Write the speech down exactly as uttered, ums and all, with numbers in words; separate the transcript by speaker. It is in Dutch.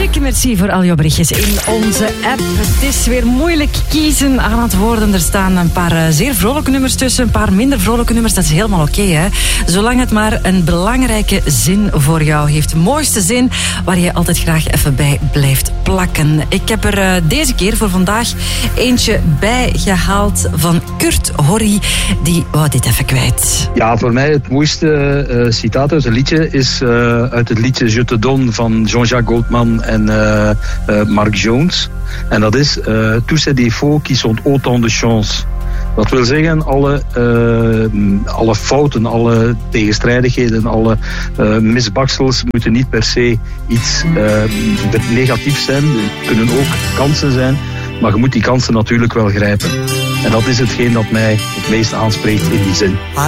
Speaker 1: Dikke merci voor al jouw berichtjes in onze app. Het is weer moeilijk kiezen aan het worden. Er staan een paar zeer vrolijke nummers tussen, een paar minder vrolijke nummers. Dat is helemaal oké, hè? Zolang het maar een belangrijke zin voor jou heeft. De mooiste zin waar je altijd graag even bij blijft plakken. Ik heb er uh, deze keer voor vandaag eentje bij gehaald van Kurt Horry. Die wou dit even kwijt.
Speaker 2: Ja, voor mij het mooiste uh, citaat uit het liedje is uh, uit het liedje Je te donne van Jean-Jacques Goldman en uh, uh, Mark Jones. En dat is uh, tous ces défauts qui sont autant de chance. Dat wil zeggen, alle, uh, alle fouten, alle tegenstrijdigheden, alle uh, misbaksels moeten niet per se iets uh, negatiefs zijn. Het kunnen ook kansen zijn, maar je moet die kansen natuurlijk wel grijpen. En dat is hetgeen dat mij het meest aanspreekt in die zin.